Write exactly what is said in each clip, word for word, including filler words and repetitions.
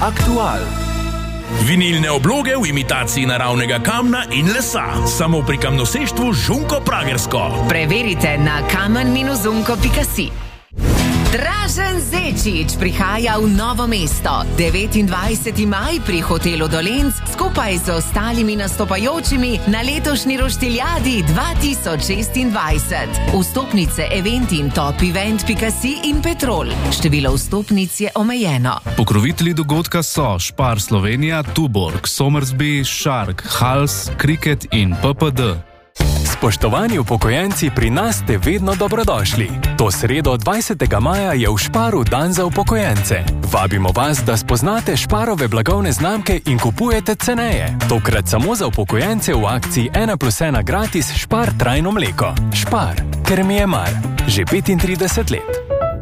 Aktual. Vinilne obloge v imitaciji naravnega kamna in lesa. Samo pri kamnoseštvu Žunko Pragersko. Preverite na kamen dash zunko pika si. Dražen Zečič prihaja v Novo mesto. devetindvajseti maj pri hotelu Dolenc skupaj z ostalimi nastopajočimi na letošnji Roštiljadi dva tisoč šestindvajset. Vstopnice eventim top event pika si in Petrol. Število vstopnic je omejeno. Pokrovitelji dogodka so Spar Slovenija, Tuborg, Somersby, Shark, Hals, Cricket in P P D. Spoštovani upokojenci, pri nas ste vedno dobrodošli. To sredo dvajsetega maja je v Šparu dan za upokojence. Vabimo vas, da spoznate Šparove blagovne znamke in kupujete ceneje. Tokrat samo za upokojence v akciji ena plus ena gratis Špar trajno mleko. Špar, ker mi je mar. Že petintrideset let.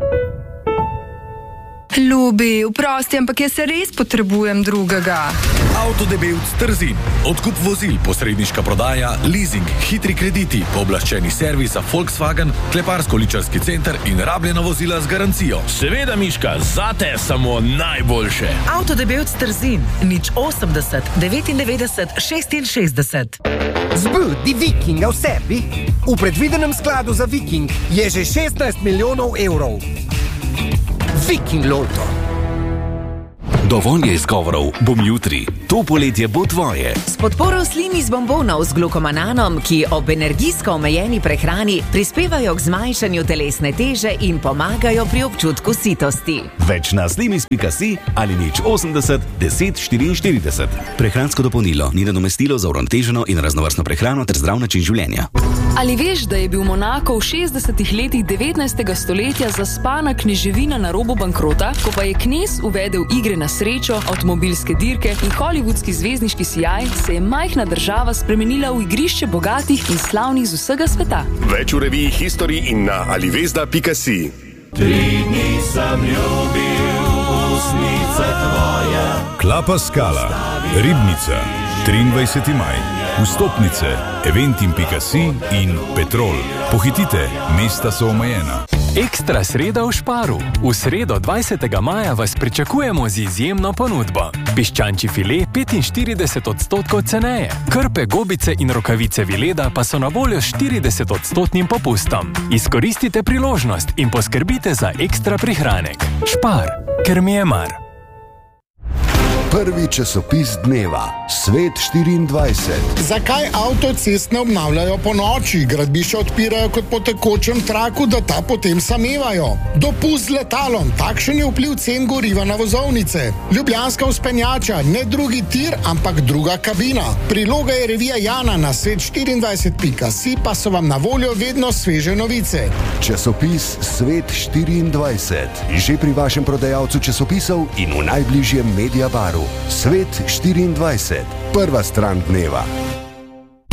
Ljubi, vprosti, ampak jaz se res potrebujem drugega. Avtodebevc Trzin. Odkup vozil, posredniška prodaja, leasing, hitri krediti, pooblaščeni servis za Volkswagen, kleparsko-ličarski center in rabljena vozila z garancijo. Seveda, Miška, zate samo najboljše. Avtodebevc Trzin. nič osemdeset devetindevetdeset šestinšestdeset. Zbudi Vikinga v sebi. V predvidenem skladu za Viking je že šestnajst milijonov evrov. Viking Loto. Dovolj je izgovorov, bom jutri. To poletje bo tvoje. S podporo Slimis bombonov z glukomananom, ki ob energijsko omejeni prehrani prispevajo k zmanjšanju telesne teže in pomagajo pri občutku sitosti. Več na slimis pika si ali nič osemdeset deset štiriinštirideset. Prehransko dopolnilo ni nadomestilo za uravnoteženo in raznovrstno prehrano ter zdrav način življenja. Ali veš, da je bil Monako v šestdesetih letih devetnajstega stoletja zaspana kneževina na robu bankrota, ko pa je knez uvedel igre na srečo, avtomobilske dirke in hollywoodski zvezdniški sijaj, se je majhna država spremenila v igrišče bogatih in slavnih z vsega sveta. Več v reviji History in na alivezda pika si. Tri dni sem ljubil, usnica tvoja. Klapa Skala, Ribnica, triindvajseti maj. Vstopnice, eventim pika si in Petrol. Pohitite, mesta so omejena. Ekstra sreda v Šparu. V sredo dvajsetega maja vas pričakujemo z izjemno ponudbo. Piščančji file petinštirideset odstotkov ceneje. Krpe, gobice in rokavice Vileda pa so na voljo štirideset odstotnim popustom. Izkoristite priložnost in poskrbite za ekstra prihranek. Špar, ker mi je mar. Prvi časopis dneva, Svet štiriindvajset. Zakaj avtocest ne obnavljajo po noči? Gradbišča odpirajo kot po tekočem traku, da ta potem samevajo. Dopust z letalom, takšen je vpliv cen goriva na vozovnice. Ljubljanska vzpenjača, ne drugi tir, ampak druga kabina. Priloga je revija Jana, na svet štiriindvajset pika si pa so vam na voljo vedno sveže novice. Časopis Svet štiriindvajset. Že pri vašem prodajalcu časopisov in v najbližjem Mediabaru. Svet štiriindvajset. Prva stran dneva.